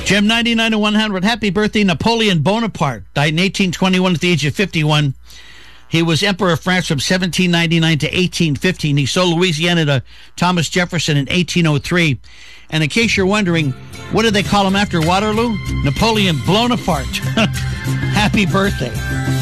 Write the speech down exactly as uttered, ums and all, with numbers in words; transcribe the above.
Jim, ninety-nine to one hundred. Happy birthday, Napoleon Bonaparte. Died in eighteen twenty-one at the age of fifty-one. He was Emperor of France from seventeen ninety-nine to eighteen fifteen. He sold Louisiana to Thomas Jefferson in eighteen oh three. And in case you're wondering, what did they call him after Waterloo? Napoleon Bonaparte. Happy birthday.